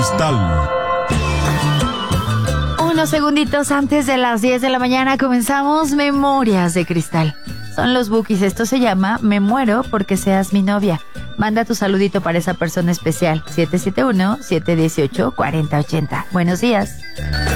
Cristal. Unos segunditos antes de las 10 de la mañana comenzamos Memorias de Cristal. Son los Bukis. Esto se llama Me muero porque seas mi novia. Manda tu saludito para esa persona especial. 771-718-4080. Buenos días.